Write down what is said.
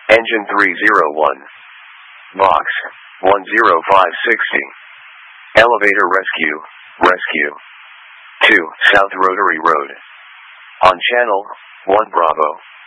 Engine 301. Box 10560. Elevator rescue, rescue. 2, South Rotary Road. On channel 1 Bravo.